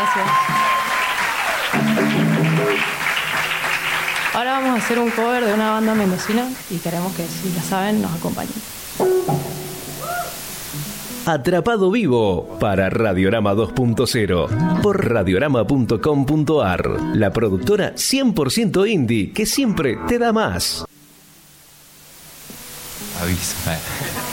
gracias. Ahora vamos a hacer un cover de una banda mendocina y queremos que, si la saben, nos acompañen. Atrapado Vivo para Radiorama 2.0 por radiorama.com.ar, la productora 100% indie que siempre te da más. Aviso.